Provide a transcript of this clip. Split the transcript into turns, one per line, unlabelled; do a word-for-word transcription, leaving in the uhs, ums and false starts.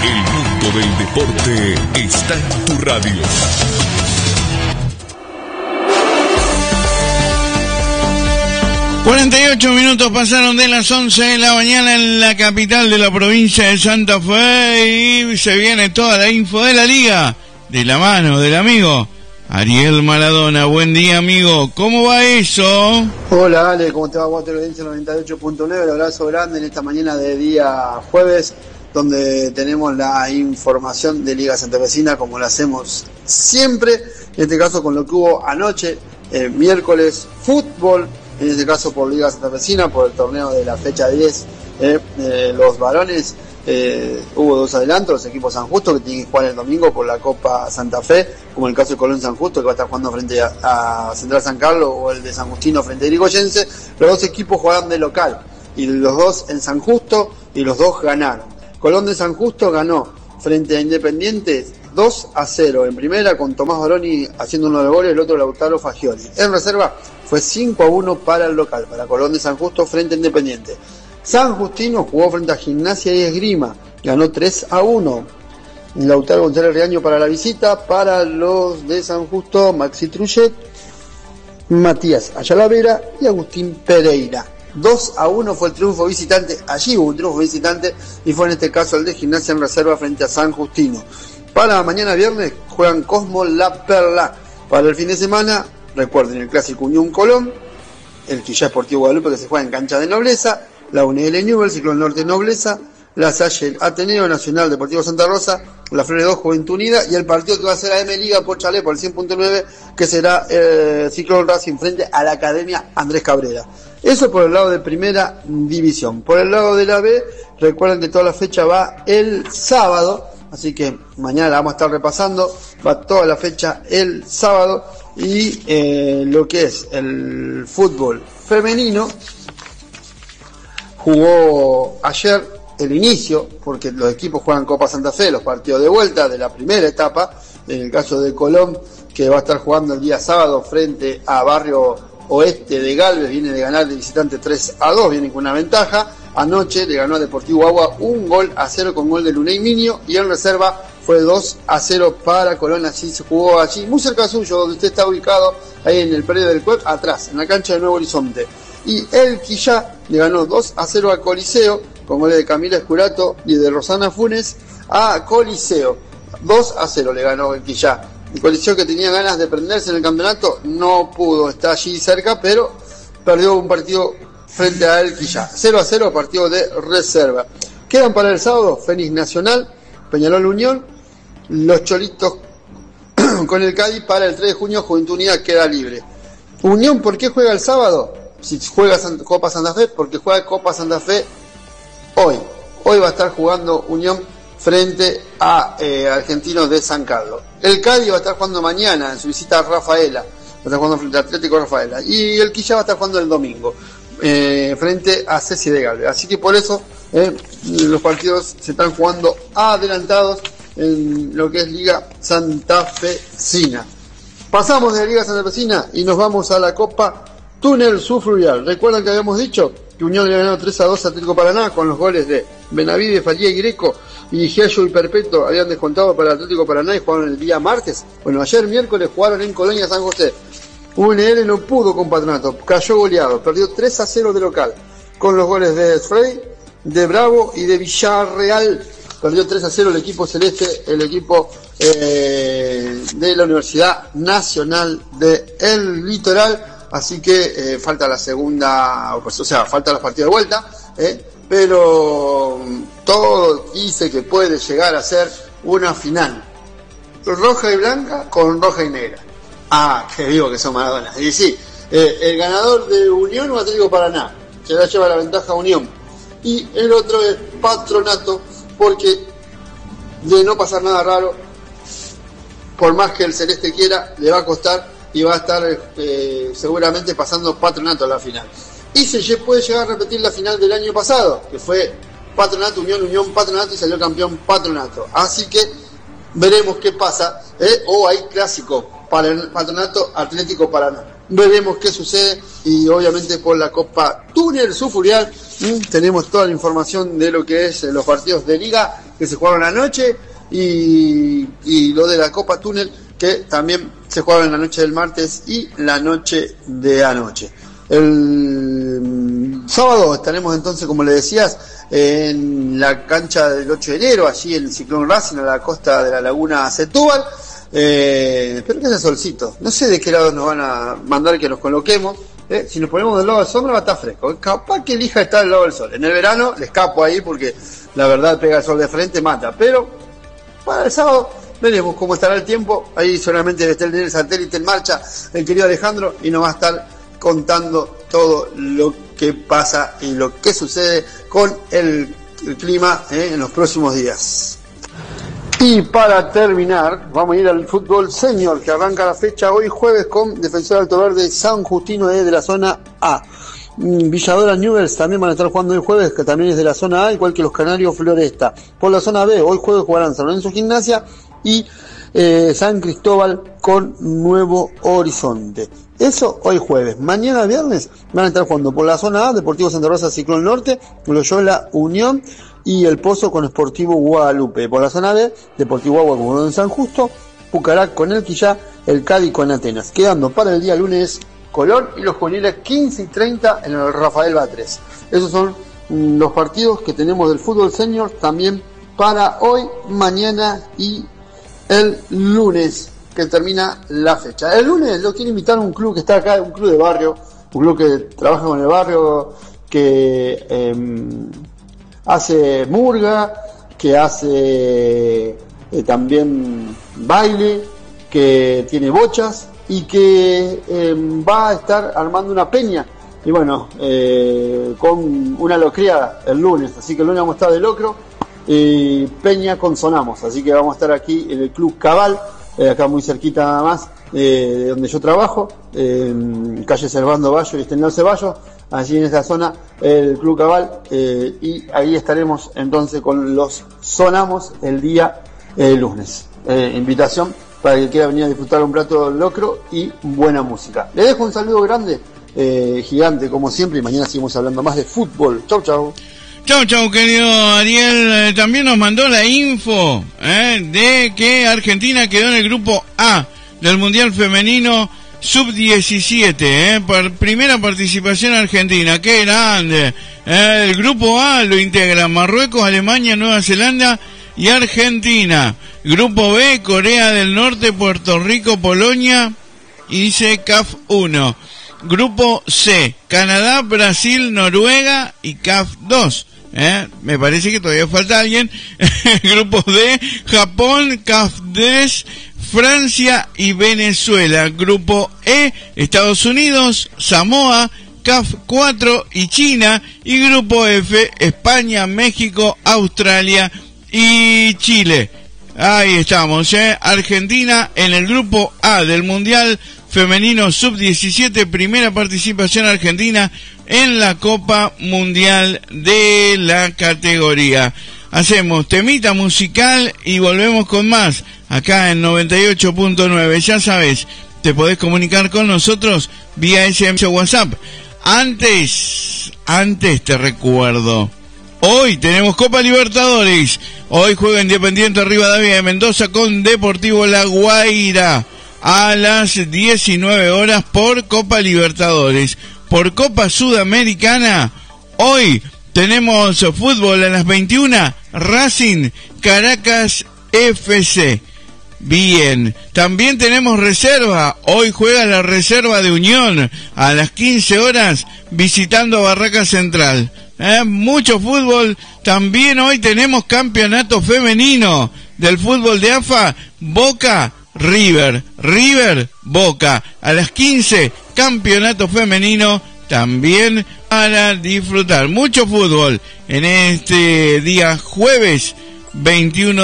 El mundo del deporte está en tu radio.
cuarenta y ocho minutos pasaron de las once de la mañana en la capital de la provincia de Santa Fe y se viene toda la info de la liga de la mano del amigo Ariel Maradona. Buen día, amigo. ¿Cómo va eso?
Hola, Ale. ¿Cómo te va? Guate Audiencia noventa y ocho punto nueve. Un abrazo grande en esta mañana de día jueves, donde tenemos la información de Liga Santafesina, como lo hacemos siempre. En este caso, con lo que hubo anoche, eh, miércoles, fútbol. En este caso por Liga Santafesina, por el torneo de la fecha diez, eh, eh, los varones, eh, hubo dos adelantos, los equipos San Justo que tienen que jugar el domingo por la Copa Santa Fe, como el caso de Colón San Justo que va a estar jugando frente a, a Central San Carlos, o el de San Justino frente a Irigoyense. Los dos equipos jugaron de local, y los dos en San Justo, y los dos ganaron. Colón de San Justo ganó frente a Independiente dos a cero en primera, con Tomás Baroni haciendo uno de los goles, el otro Lautaro Fagioli. En reserva fue cinco a uno para el local, para Colón de San Justo frente a Independiente. San Justino jugó frente a Gimnasia y Esgrima, ganó tres a uno. Lautaro González Reaño para la visita, para los de San Justo, Maxi Trullet, Matías Ayalavera y Agustín Pereira. dos a uno fue el triunfo visitante, allí hubo un triunfo visitante, y fue en este caso el de Gimnasia en reserva frente a San Justino. Para mañana viernes juegan Cosmo La Perla. Para el fin de semana, recuerden el clásico Unión Colón, el Quillá Sportivo Guadalupe que se juega en cancha de Nobleza, la U N L Newell's, Ciclón Norte Nobleza, la Salle Ateneo, Nacional Deportivo Santa Rosa, la Flores dos Juventud Unida, y el partido que va a ser a M Liga por Chalé por el cien punto nueve, que será eh, Ciclón Racing frente a la Academia Andrés Cabrera. Eso por el lado de Primera División. Por el lado de la B, recuerden que toda la fecha va el sábado, así que mañana la vamos a estar repasando. Va toda la fecha el sábado, y eh, lo que es el fútbol femenino jugó ayer el inicio, porque los equipos juegan Copa Santa Fe, los partidos de vuelta de la primera etapa. En el caso de Colón, que va a estar jugando el día sábado frente a Barrio Oeste de Galvez, viene de ganar de visitante tres a dos, viene con una ventaja. Anoche le ganó a Deportivo Agua un gol a cero con gol de Luney Minio, y en reserva fue dos a cero para Colón. Así se jugó allí, muy cerca suyo, donde usted está ubicado, ahí en el predio del C U E P, atrás, en la cancha de Nuevo Horizonte. Y el Quillá le ganó dos a cero a Coliseo, con goles de Camila Escurato y de Rosana Funes, a Coliseo. dos a cero le ganó el Quillá. El Coliseo, que tenía ganas de prenderse en el campeonato, no pudo, está allí cerca, pero perdió un partido frente a el Quillá. cero a cero, partido de reserva. Quedan para el sábado Fénix Nacional, Peñarol Unión, los Cholitos con el Cádiz. Para el tres de junio Juventud Unida queda libre. Unión, ¿por qué juega el sábado? Si juega Copa Santa Fe, porque juega Copa Santa Fe hoy. Hoy va a estar jugando Unión frente a eh, Argentinos de San Carlos. El Cádiz va a estar jugando mañana en su visita a Rafaela, va a estar jugando frente a Atlético Rafaela, y el Quillá va a estar jugando el domingo eh, frente a Ceci de Galvez. Así que por eso eh, los partidos se están jugando adelantados en lo que es Liga Santafesina. Pasamos de la Liga Santafesina y nos vamos a la Copa Túnel Sur Fluvial. Recuerdan que habíamos dicho que Unión le ganó tres a dos a Atlético Paraná, con los goles de Benavides, Falía y Greco, y Giallo y Perpetuo habían descontado para Atlético Paraná y jugaron el día martes. Bueno, ayer miércoles jugaron en Colonia San José. U N L no pudo con Patronato, cayó goleado, perdió tres a cero de local, con los goles de Frey, de Bravo y de Villarreal. Perdió tres a cero el equipo celeste, el equipo eh, de la Universidad Nacional de El Litoral. Así que eh, falta la segunda, o sea, falta los partidos de vuelta, eh, pero todo dice que puede llegar a ser una final roja y blanca con roja y negra. Ah, qué vivo que son Maradona. Y sí, eh, el ganador de Unión o Atlético Paraná, se la lleva la ventaja Unión, y el otro es Patronato, porque de no pasar nada raro, por más que el celeste quiera, le va a costar, y va a estar eh, seguramente pasando Patronato a la final. Y se puede llegar a repetir la final del año pasado, que fue Patronato, Unión, Unión, Patronato, y salió campeón Patronato. Así que veremos qué pasa, ¿eh? O hay clásico para el Patronato Atlético Paraná. Veremos qué sucede, y obviamente por la Copa Túnel Sur Fluvial tenemos toda la información de lo que es los partidos de Liga que se jugaron anoche, y, y lo de la Copa Túnel, que también se jugaron en la noche del martes y la noche de anoche. El sábado estaremos entonces, como le decías, en la cancha del ocho de enero, allí en el Ciclón Racing, a la costa de la laguna Setúbal. Eh, espero que haya solcito. No sé de qué lado nos van a mandar que nos coloquemos. Eh, si nos ponemos del lado del sombra va a estar fresco. Capaz que elija estar del lado del sol. En el verano le escapo ahí porque la verdad pega el sol de frente, mata. Pero para el sábado veremos cómo estará el tiempo. Ahí solamente debe estar el satélite en marcha, el querido Alejandro, y nos va a estar contando todo lo que pasa y lo que sucede con el, el clima eh, en los próximos días. Y para terminar, vamos a ir al fútbol senior, que arranca la fecha hoy jueves con Defensor Alto Verde San Justino de, de la zona A. Villadora Newell's también van a estar jugando el jueves, que también es de la zona A, igual que los Canarios Floresta. Por la zona B, hoy jueves jugarán San Lorenzo Gimnasia y eh, San Cristóbal con Nuevo Horizonte. Eso hoy jueves. Mañana viernes van a estar jugando por la zona A, Deportivo Santa Rosa Ciclón Norte, Loyola Unión y El Pozo con Sportivo Guadalupe. Por la zona B, Deportivo Agua con en San Justo, Pucará con El Quillá, el Cádiz con Atenas. Quedando para el día lunes Colón y los juveniles quince y treinta en el Rafael Batres. Esos son mm, los partidos que tenemos del fútbol senior también para hoy, mañana y el lunes, que termina la fecha. El lunes lo quiero invitar a un club que está acá, un club de barrio, un club que trabaja con el barrio, que eh, hace murga, que hace eh, también baile, que tiene bochas y que eh, va a estar armando una peña, y bueno, eh, con una locriada el lunes, así que el lunes vamos a estar de locro y peña con sonamos, así que vamos a estar aquí en el Club Cabal, eh, acá muy cerquita nada más eh, de donde yo trabajo, eh, calle Servando Bayo y Estenal Ceballos, allí en esta zona el Club Cabal, eh, y ahí estaremos entonces con los sonamos el día eh, lunes. Eh, invitación para que quiera venir a disfrutar un plato de locro y buena música. Le dejo un saludo grande, eh, gigante como siempre, y mañana seguimos hablando más de fútbol. Chau, chau.
Chau, chau, querido Ariel. Eh, también nos mandó la info eh, de que Argentina quedó en el grupo A del Mundial Femenino sub diecisiete, eh, por primera participación argentina. ¡Qué grande! Eh, el grupo A lo integran Marruecos, Alemania, Nueva Zelanda y Argentina. Grupo B, Corea del Norte, Puerto Rico, Polonia y dice C A F uno. Grupo C, Canadá, Brasil, Noruega y C A F dos. ¿Eh? Me parece que todavía falta alguien. Grupo D, Japón, C A F tres, Francia y Venezuela. Grupo E, Estados Unidos, Samoa, C A F cuatro y China. Y Grupo F, España, México, Australia y Chile. Ahí estamos, ¿eh? Argentina en el grupo A del Mundial Femenino sub diecisiete, primera participación argentina en la Copa Mundial de la categoría. Hacemos temita musical y volvemos con más acá en noventa y ocho punto nueve. Ya sabes, te podés comunicar con nosotros vía S M S o WhatsApp. Antes, antes te recuerdo, hoy tenemos Copa Libertadores. Hoy juega Independiente Rivadavia de Mendoza con Deportivo La Guaira a las diecinueve horas por Copa Libertadores. Por Copa Sudamericana, hoy tenemos fútbol a las veintiuna, Racing Caracas F C. Bien, también tenemos reserva. Hoy juega la reserva de Unión a las quince horas visitando Barraca Central. Eh, mucho fútbol. También hoy tenemos campeonato femenino del fútbol de A F A. Boca River, River Boca a las quince, campeonato femenino también para disfrutar. Mucho fútbol en este día jueves veintiuno